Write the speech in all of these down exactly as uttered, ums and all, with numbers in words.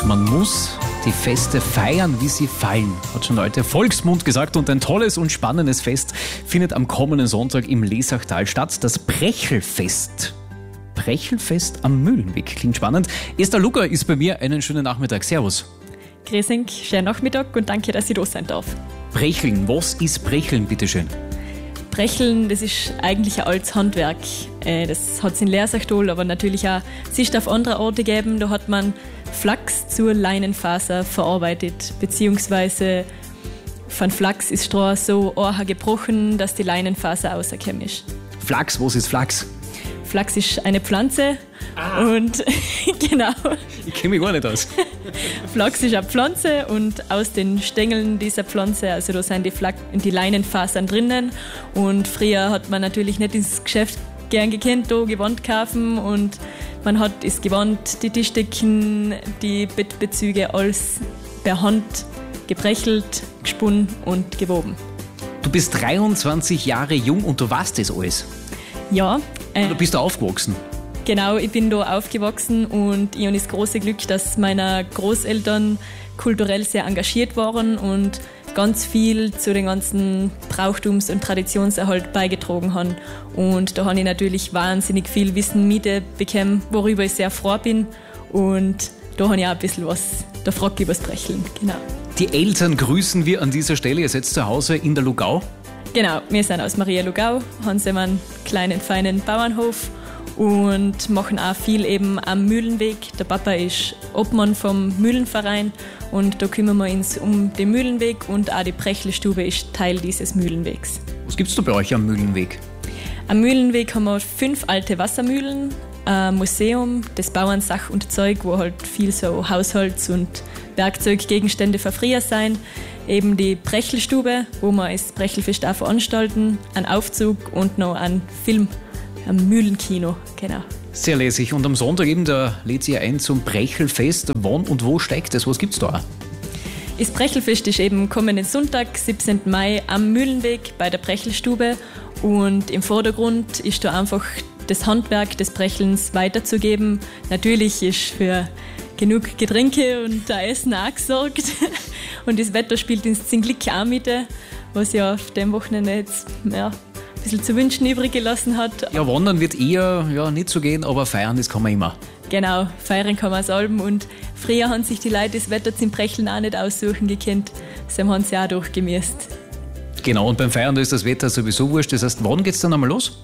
Man muss die Feste feiern, wie sie fallen, hat schon heute Volksmund gesagt. Und ein tolles und spannendes Fest findet am kommenden Sonntag im Lesachtal statt. Das Brechelfest. Brechelfest am Mühlenweg. Klingt spannend. Esther Lucker ist bei mir. Einen schönen Nachmittag. Servus. Grüß euch, schönen Nachmittag und danke, dass ich da sein darf. Brecheln. Was ist Brecheln, bitteschön? Brecheln, das ist eigentlich ein altes Handwerk. Das hat es in Lesachtal, aber natürlich auch sich auf andere Orte gegeben. Da hat man Flachs zur Leinenfaser verarbeitet, beziehungsweise von Flachs ist Stroh so arg gebrochen, dass die Leinenfaser rausgekommen ist. Flachs, was ist Flachs? Flachs ist eine Pflanze ah. und genau. Ich kenne mich gar nicht aus. Flachs ist eine Pflanze und aus den Stängeln dieser Pflanze, also da sind die, Flach- die Leinenfasern drinnen. Und früher hat man natürlich nicht ins Geschäft gern gekannt, da Gewand kaufen und man hat das Gewand, die Tischdecken, die Bettbezüge alles per Hand gebrechelt, gesponnen und gewoben. Du bist dreiundzwanzig Jahre jung und du weißt das alles? Ja. Äh, du bist da aufgewachsen? Genau, ich bin da aufgewachsen und ich habe das große Glück, dass meine Großeltern kulturell sehr engagiert waren und ganz viel zu den ganzen Brauchtums- und Traditionserhalt beigetragen haben. Und da habe ich natürlich wahnsinnig viel Wissen mitbekommen, worüber ich sehr froh bin. Und da habe ich auch ein bisschen was, da frage ich über das Brecheln. Genau. Die Eltern grüßen wir an dieser Stelle. Ihr seid zu Hause in der Lugau? Genau, wir sind aus Maria Lugau, haben sie einen kleinen, feinen Bauernhof und machen auch viel eben am Mühlenweg. Der Papa ist Obmann vom Mühlenverein und da kümmern wir uns um den Mühlenweg und auch die Brechelstube ist Teil dieses Mühlenwegs. Was gibt es da bei euch am Mühlenweg? Am Mühlenweg haben wir fünf alte Wassermühlen, ein Museum, das Bauernsach und Zeug, wo halt viel so Haushalts- und Werkzeuggegenstände für früher sein. Eben die Brechelstube, wo wir das Brechelfest auch veranstalten, einen Aufzug und noch einen Film am Mühlenkino, genau. Sehr lässig. Und am Sonntag eben, da lädt ihr ein zum Brechelfest. Wann und wo steigt es? Was gibt's da? Das Brechelfest ist eben kommenden Sonntag, siebzehnten Mai, am Mühlenweg bei der Brechelstube. Und im Vordergrund ist da einfach das Handwerk des Brechelns weiterzugeben. Natürlich ist für genug Getränke und Essen auch gesorgt. Und das Wetter spielt uns zum Glück auch mit, was ja auf dem Wochenende jetzt ja, ein bisschen zu wünschen übrig gelassen hat. Ja, wandern wird eher ja, nicht so gehen, aber feiern, das kann man immer. Genau, feiern kann man es allem. Und früher haben sich die Leute das Wetter zum Brecheln auch nicht aussuchen gekannt. Das haben sie auch durchgemisst. Genau, und beim Feiern da ist das Wetter sowieso wurscht. Das heißt, wann geht es dann einmal los?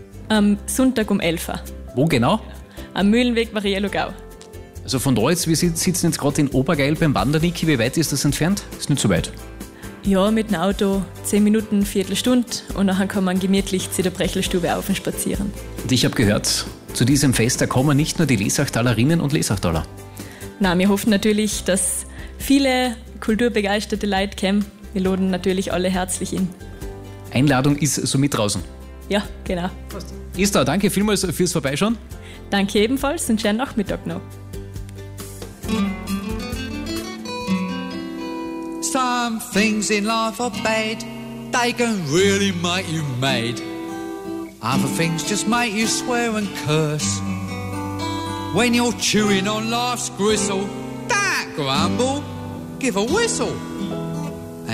Am Sonntag um elf Uhr. Wo genau? Am Mühlenweg Maria Lugau. Also von da jetzt, wir sitzen jetzt gerade in Obergeil beim Wanderniki. Wie weit ist das entfernt? Ist nicht so weit. Ja, mit dem Auto zehn Minuten, Viertelstunde und dann kann man gemütlich zu der Brechelstube auf und spazieren. Und ich habe gehört, zu diesem Fest, da kommen nicht nur die Lesachtalerinnen und Lesachtaler. Nein, wir hoffen natürlich, dass viele kulturbegeisterte Leute kommen. Wir laden natürlich alle herzlich in. Einladung ist somit draußen. Ja, genau. Esther, danke vielmals fürs Vorbeischauen. Danke ebenfalls und schönen Nachmittag noch. Some things in life are bad, they can really make you mad. Other things just make you swear and curse. When you're chewing on life's gristle, don't grumble, give a whistle.